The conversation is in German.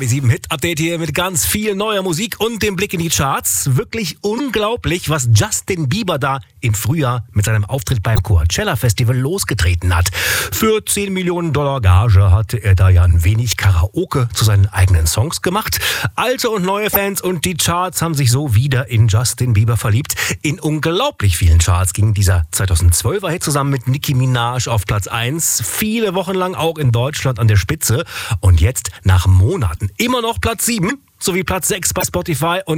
die 7 Hit-Update hier mit ganz viel neuer Musik und dem Blick in die Charts. Wirklich unglaublich, was Justin Bieber da im Frühjahr mit seinem Auftritt beim Coachella Festival losgetreten hat. Für $10 Millionen Gage hatte er da ja ein wenig Karaoke zu seinen eigenen Songs gemacht. Alte und neue Fans und die Charts haben sich so wieder in Justin Bieber verliebt. In unglaublich vielen Charts ging dieser 2012er Hit zusammen mit Nicki Minaj auf Platz 1. Viele Wochen lang auch in Deutschland an der Spitze. Und jetzt nach Monaten immer noch Platz 7 sowie Platz 6 bei Spotify und